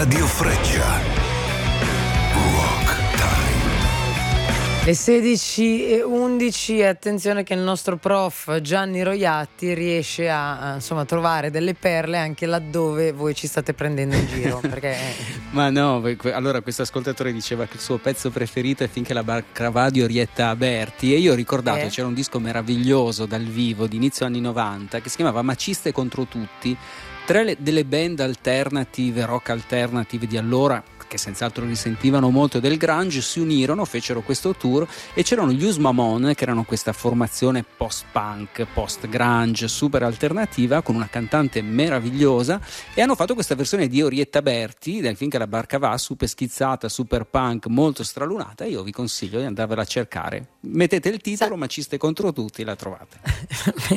Radio Freccia. Rock Time. Le 16:11, attenzione che il nostro prof Gianni Roiatti riesce a insomma trovare delle perle anche laddove voi ci state prendendo in giro, perché Ma no, allora questo ascoltatore diceva che il suo pezzo preferito è Finché la barca va di Orietta Berti, e io ho ricordato c'era un disco meraviglioso dal vivo di inizio anni 90 che si chiamava Maciste contro tutti. Tre delle band alternative, rock alternative di allora, che senz'altro risentivano molto del grunge, si unirono, fecero questo tour, e c'erano gli Us Mamon, che erano questa formazione post-punk, post-grunge, super alternativa, con una cantante meravigliosa, e hanno fatto questa versione di Orietta Berti del Finché la barca va, super schizzata, super punk, molto stralunata. Io vi consiglio di andarvela a cercare, mettete il titolo Maciste contro tutti, la trovate.